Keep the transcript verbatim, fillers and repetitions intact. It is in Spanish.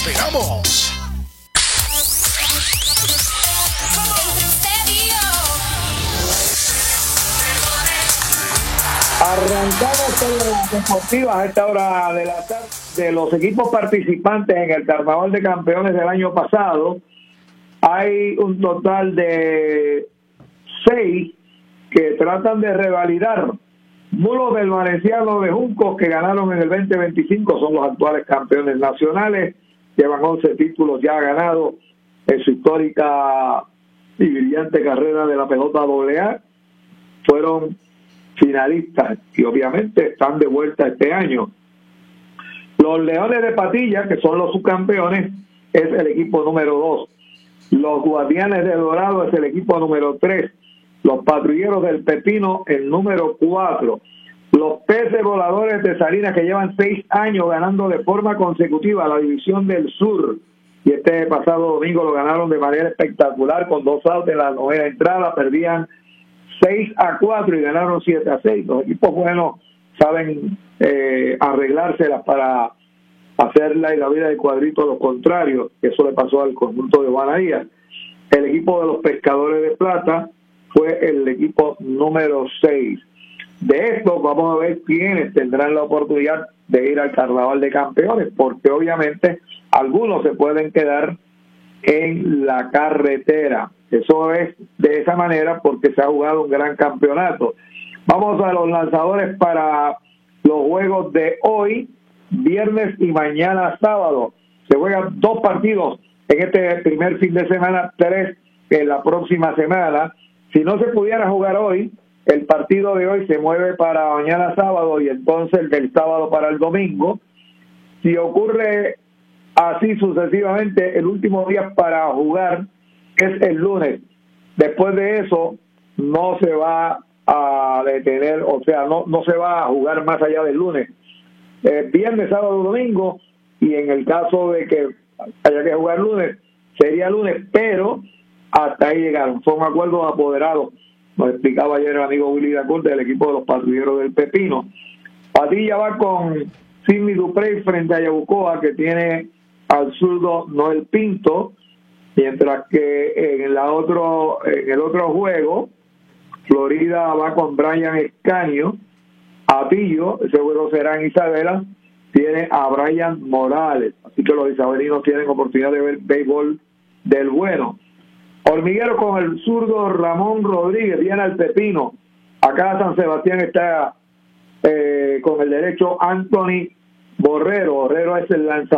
esperamos! Arrancamos con las deportivas a esta hora de la tarde de los equipos participantes en el Carnaval de Campeones del año pasado. Hay un total de seis que tratan de revalidar. Mulos del Valenciano de Juncos, que ganaron en el veinte veinticinco, son los actuales campeones nacionales. Llevan once títulos ya ganados en su histórica y brillante carrera de la pelota doble A. Fueron finalistas y obviamente están de vuelta este año. Los Leones de Patilla, que son los subcampeones, es el equipo número dos. Los Guardianes de Dorado es el equipo número tres. Los Patrulleros del Pepino el número cuatro. Los Peces Voladores de Salinas, que llevan seis años ganando de forma consecutiva la División del Sur, y este pasado domingo lo ganaron de manera espectacular con dos outs en la novena entrada. Perdían seis a cuatro y ganaron siete a seis. Los equipos buenos saben eh, arreglárselas para hacerla y la vida de cuadrito a los contrarios. Eso le pasó al conjunto de Juanadía. El equipo de los Pescadores de Plata fue el equipo número seis. De esto vamos a ver quiénes tendrán la oportunidad de ir al Carnaval de Campeones, porque obviamente algunos se pueden quedar en la carretera. Eso es de esa manera porque se ha jugado un gran campeonato. Vamos a los lanzadores para los juegos de hoy, viernes y mañana sábado. Se juegan dos partidos en este primer fin de semana, tres en la próxima semana. Si no se pudiera jugar hoy, el partido de hoy se mueve para mañana sábado y entonces el del sábado para el domingo. Si ocurre así sucesivamente, el último día para jugar es el lunes. Después de eso no se va a detener, o sea, no, no se va a jugar más allá del lunes. Eh, viernes, sábado, domingo, y en el caso de que haya que jugar lunes, sería lunes, pero hasta ahí llegaron. Son acuerdos apoderados. Nos explicaba ayer el amigo Willy Dacour del equipo de los Patrulleros del Pepino. Patilla va con Sidney Duprey frente a Yabucoa, que tiene al zurdo Noel Pinto, mientras que en, la otro, en el otro juego Florida va con Brian Escanio. Atillo, ese juego será en Isabela, tiene a Brian Morales, así que los isabelinos tienen oportunidad de ver béisbol del bueno. Hormiguero con el zurdo Ramón Rodríguez, viene al Pepino. Acá San Sebastián está eh, con el derecho Anthony Borrero. Borrero es el lanzador